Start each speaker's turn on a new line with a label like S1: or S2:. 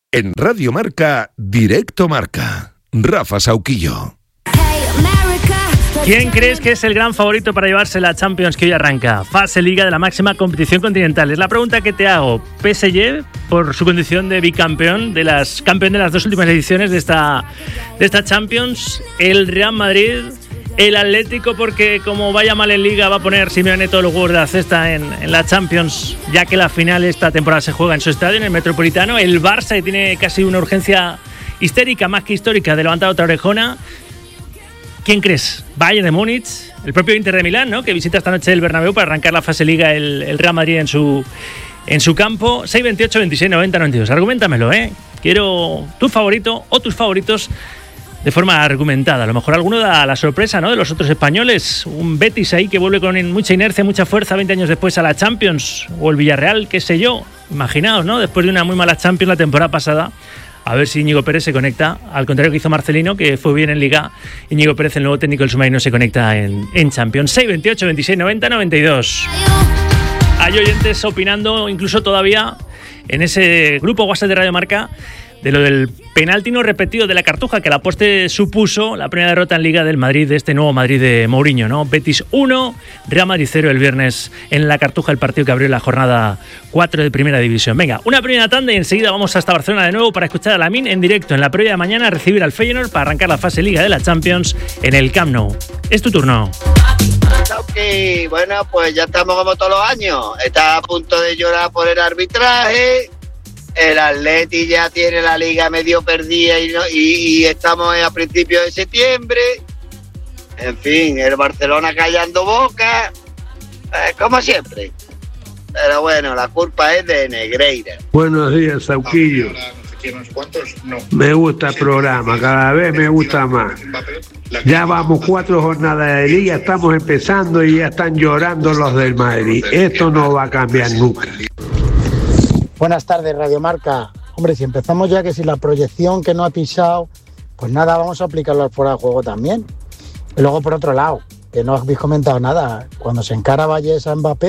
S1: En Radio Marca, Directo Marca. Rafa Sauquillo.
S2: ¿Quién crees que es el gran favorito para llevarse la Champions que hoy arranca? Fase Liga de la máxima competición continental. Es la pregunta que te hago. PSG, por su condición de bicampeón, campeón de las dos últimas ediciones de esta Champions. El Real Madrid, el Atlético, porque como vaya mal en Liga va a poner Simeone todos los huevos de la cesta en la Champions, ya que la final esta temporada se juega en su estadio, en el Metropolitano. El Barça, que tiene casi una urgencia histérica, más que histórica, de levantar otra orejona. ¿Quién crees? Bayern de Múnich, el propio Inter de Milán, ¿no?, que visita esta noche el Bernabéu para arrancar la fase Liga el Real Madrid en su campo. 6-28, 26, 90, 92. Arguméntamelo, ¿eh? Quiero tu favorito o tus favoritos de forma argumentada. A lo mejor alguno da la sorpresa, ¿no?, de los otros españoles. Un Betis ahí que vuelve con mucha inercia, mucha fuerza 20 años después a la Champions. O el Villarreal, qué sé yo. Imaginaos, ¿no?, después de una muy mala Champions la temporada pasada. A ver si Íñigo Pérez se conecta, al contrario que hizo Marcelino, que fue bien en Liga. Íñigo Pérez, el nuevo técnico del submarino, se conecta en Champions. 6, 28, 26, 90, 92. Hay oyentes opinando, incluso todavía en ese grupo WhatsApp de Radio Marca, de lo del penalti no repetido de la Cartuja, que a la poste supuso la primera derrota en Liga del Madrid, de este nuevo Madrid de Mourinho, ¿no? Betis 1, Real Madrid 0 el viernes en la Cartuja, el partido que abrió la jornada 4 de Primera División. Venga, una primera tanda y enseguida vamos hasta Barcelona de nuevo para escuchar a Lamine en directo en la previa de mañana, a recibir al Feyenoord para arrancar la fase Liga de la Champions en el Camp Nou. Es tu turno.
S3: Okay, bueno, pues ya estamos como todos los años. Está a punto de llorar por el arbitraje. El Atleti ya tiene la liga medio perdida y estamos a principios de septiembre. En fin, el Barcelona callando boca, como siempre. Pero bueno, la culpa es de Negreira.
S4: Buenos días, Sauquillo. Me gusta el programa, cada vez me gusta más. Ya vamos 4 jornadas de liga, estamos empezando y ya están llorando los del Madrid. Esto no va a cambiar nunca.
S5: Buenas tardes, Radio Marca. Hombre, si empezamos ya que si la proyección que no ha pisado, pues nada, vamos a aplicarlo al fuera de juego también. Y luego, por otro lado, que no habéis comentado nada, cuando se encara Vallés a Mbappé,